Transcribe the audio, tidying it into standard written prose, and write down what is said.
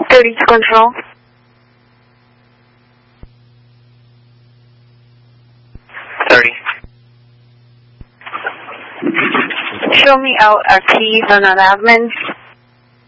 30 to control. 30. Show me out keys on an admin.